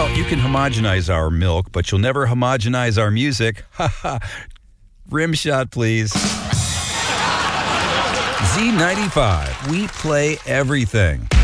Well, you can homogenize our milk, but you'll never homogenize our music. Ha ha. Rim shot, please. Z95. We play everything.